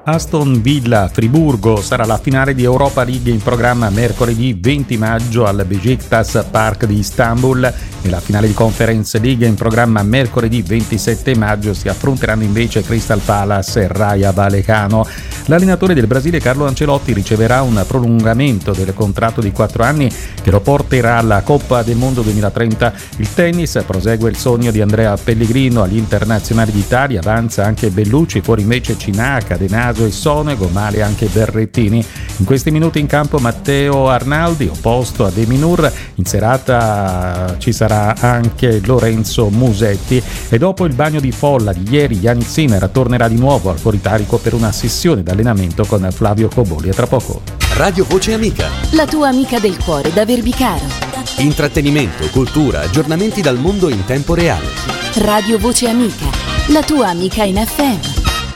Aston Villa Friburgo. Sarà la finale di Europa League in programma mercoledì 20 maggio al Beşiktaş Park di Istanbul e la finale di Conference League in programma mercoledì 27 maggio. Si affronteranno invece Crystal Palace e Raja Vallecano. L'allenatore del Brasile Carlo Ancelotti riceverà un prolungamento del contratto di 4 anni che lo porterà alla Coppa del Mondo 2030. Il tennis, prosegue il sogno di Andrea Pellegrino agli internazionali d'Italia, avanza anche Bellucci, fuori invece Cinaca, De Naso e Sonego, male anche Berrettini. In questi minuti in campo Matteo Arnaldi, opposto a Demi Nur. In serata ci sarà anche Lorenzo Musetti e dopo il bagno di folla di ieri Yannick Sinner tornerà di nuovo al Coritarico per una sessione d'allenamento con Flavio Coboli. A tra poco. Radio Voce Amica, la tua amica del cuore da Verbicaro. Intrattenimento, cultura, aggiornamenti dal mondo in tempo reale. Radio Voce Amica, la tua amica in FM.